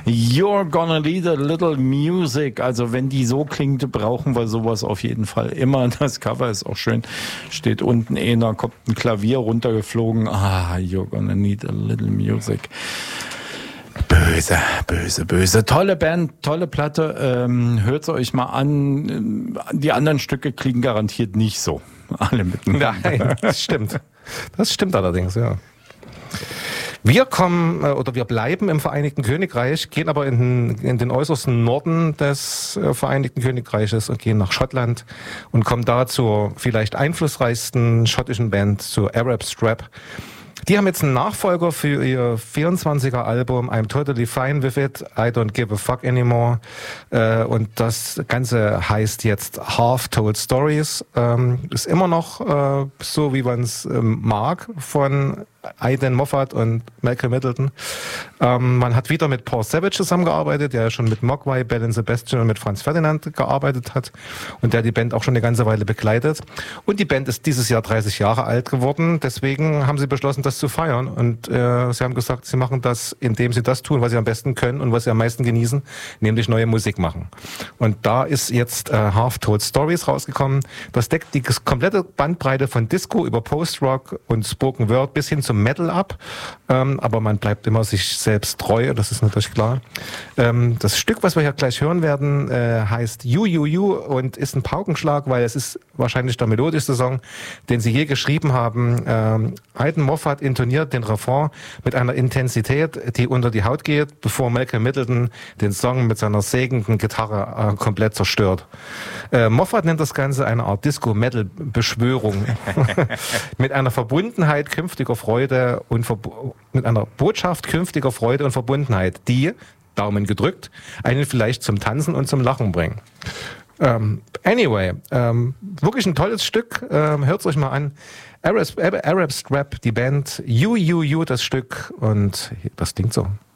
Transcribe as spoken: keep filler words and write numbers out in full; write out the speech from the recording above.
You're gonna need a little music. Also wenn die so klingt, brauchen wir sowas auf jeden Fall immer. Das Cover ist auch schön. Steht unten einer, kommt ein Klavier runtergeflogen. Ah, you're gonna need a little music. Böse, böse, böse. Tolle Band, tolle Platte. Ähm, hört's euch mal an. Die anderen Stücke klingen garantiert nicht so. Alle miteinander. Nein, das stimmt. Das stimmt allerdings, ja. Wir kommen oder wir bleiben im Vereinigten Königreich, gehen aber in den, in den äußersten Norden des Vereinigten Königreiches und gehen nach Schottland und kommen da zur vielleicht einflussreichsten schottischen Band, zu Arab Strap. Die haben jetzt einen Nachfolger für ihr vierundzwanziger Album I'm Totally Fine With It, I Don't Give a Fuck Anymore. Äh, und das Ganze heißt jetzt Half Told Stories. Ähm, ist immer noch äh, so, wie man es ähm, mag von Aidan Moffat und Malcolm Middleton. Ähm, man hat wieder mit Paul Savage zusammengearbeitet, der schon mit Mogwai, Belle and Sebastian und mit Franz Ferdinand gearbeitet hat und der die Band auch schon eine ganze Weile begleitet. Und die Band ist dieses Jahr dreißig Jahre alt geworden, deswegen haben sie beschlossen, das zu feiern. Und äh, sie haben gesagt, sie machen das, indem sie das tun, was sie am besten können und was sie am meisten genießen, nämlich neue Musik machen. Und da ist jetzt äh, Half Told Stories rausgekommen. Das deckt die komplette Bandbreite von Disco über Post-Rock und Spoken Word bis hin zum Metal ab, ähm, aber man bleibt immer sich selbst treu, das ist natürlich klar. Ähm, das Stück, was wir hier gleich hören werden, äh, heißt You, You, You und ist ein Paukenschlag, weil es ist wahrscheinlich der melodischste Song, den sie je geschrieben haben. Ähm, Aidan Moffat intoniert den Refrain mit einer Intensität, die unter die Haut geht, bevor Malcolm Middleton den Song mit seiner sägenden Gitarre äh, komplett zerstört. Äh, Moffat nennt das Ganze eine Art Disco-Metal-Beschwörung mit einer Verbundenheit künftiger Freude und Verb- mit einer Botschaft künftiger Freude und Verbundenheit, die, Daumen gedrückt, einen vielleicht zum Tanzen und zum Lachen bringen. Ähm, anyway, ähm, wirklich ein tolles Stück, ähm, hört's euch mal an. Arab, Arab Strap, die Band, You, You, You, das Stück und das klingt so.